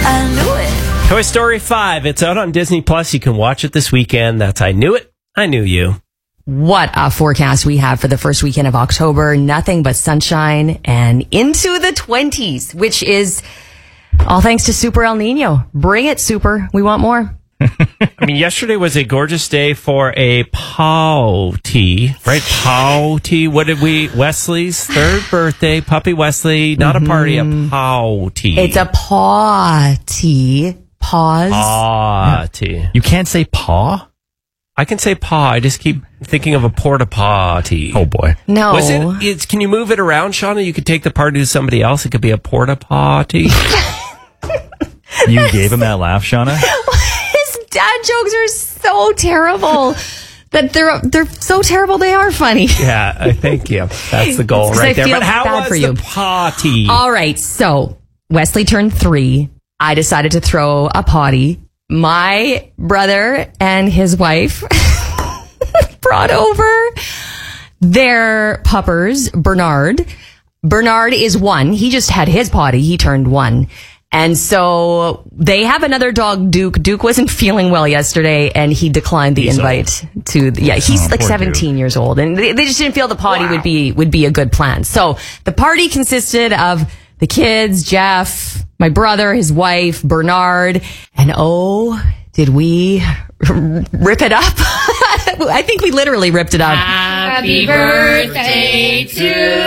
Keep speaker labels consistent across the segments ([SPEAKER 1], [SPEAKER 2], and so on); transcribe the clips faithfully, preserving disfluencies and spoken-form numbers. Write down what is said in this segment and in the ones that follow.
[SPEAKER 1] I knew it.
[SPEAKER 2] Toy Story five. It's out on Disney Plus. You can watch it this weekend. That's I Knew It. I Knew You.
[SPEAKER 3] What a forecast we have for the first weekend of October. Nothing but sunshine and into the twenties, which is all thanks to Super El Nino. Bring it, Super. We want more.
[SPEAKER 2] I mean, yesterday was a gorgeous day for a party, right? Party. What did we? Wesley's third birthday, puppy Wesley. Not a party, a party.
[SPEAKER 3] It's a party. Pause.
[SPEAKER 2] Party.
[SPEAKER 4] You can't say paw?
[SPEAKER 2] I can say paw. I just keep thinking of a porta potty.
[SPEAKER 4] Oh, boy.
[SPEAKER 3] No.
[SPEAKER 2] Was it? It's, can you move it around, Shauna? You could take the party to somebody else. It could be a porta potty.
[SPEAKER 4] You gave him that laugh, Shauna?
[SPEAKER 3] His dad jokes are so terrible that they're they're so terrible they are funny.
[SPEAKER 2] Yeah, I thank you. That's the goal
[SPEAKER 3] Because
[SPEAKER 2] right
[SPEAKER 3] I
[SPEAKER 2] there.
[SPEAKER 3] feel
[SPEAKER 2] But how
[SPEAKER 3] bad
[SPEAKER 2] was
[SPEAKER 3] for
[SPEAKER 2] the
[SPEAKER 3] you.
[SPEAKER 2] party?
[SPEAKER 3] All right, so Wesley turned three. I decided to throw a potty. My brother and his wife brought over their puppers, Bernard. Bernard is one. He just had his potty. He turned one. And so they have another dog, Duke. Duke wasn't feeling well yesterday, and he declined the
[SPEAKER 2] He's
[SPEAKER 3] invite to the, yeah, he's
[SPEAKER 4] Oh,
[SPEAKER 3] like
[SPEAKER 4] poor
[SPEAKER 3] seventeen
[SPEAKER 4] Duke.
[SPEAKER 3] years old, and they, they just didn't feel the potty would be, would be a good plan. So the party consisted of the kids, Jeff, my brother, his wife, Bernard, and oh, did we rip it up? I think we literally ripped it up.
[SPEAKER 5] Happy birthday to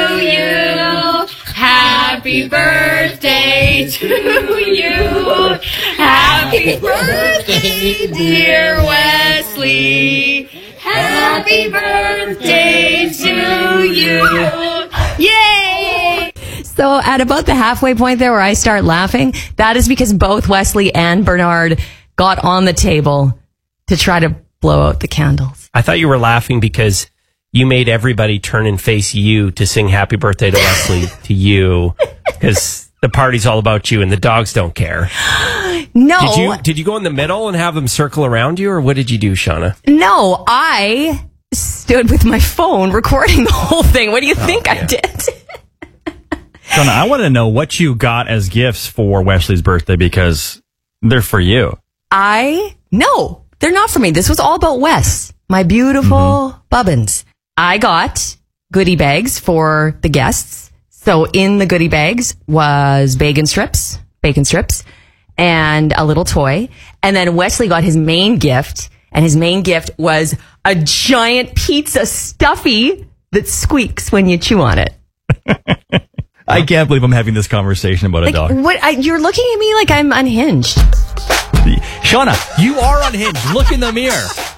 [SPEAKER 5] you. Happy birthday to you. Happy birthday, dear Wesley. Happy birthday to you. Yay!
[SPEAKER 3] So at about the halfway point there where I start laughing, that is because both Wesley and Bernard got on the table to try to blow out the candles.
[SPEAKER 2] I thought you were laughing because you made everybody turn and face you to sing happy birthday to Wesley to you, because the party's all about you and the dogs don't care.
[SPEAKER 3] No.
[SPEAKER 2] Did you did you go in the middle and have them circle around you, or what did you do, Shauna?
[SPEAKER 3] No, I stood with my phone recording the whole thing. What do you think
[SPEAKER 2] yeah.
[SPEAKER 3] I did?
[SPEAKER 4] Shauna, I want to know what you got as gifts for Wesley's birthday, because they're for you.
[SPEAKER 3] I, no, they're not for me. This was all about Wes, my beautiful mm-hmm. Bubbins. I got goodie bags for the guests. So in the goodie bags was bacon strips, bacon strips, and a little toy. And then Wesley got his main gift, and his main gift was a giant pizza stuffy that squeaks when you chew on it.
[SPEAKER 4] I can't believe I'm having this conversation about a
[SPEAKER 3] Like,
[SPEAKER 4] dog.
[SPEAKER 3] what? I, you're looking at me like I'm unhinged.
[SPEAKER 4] Shauna, you are unhinged. Look in the mirror.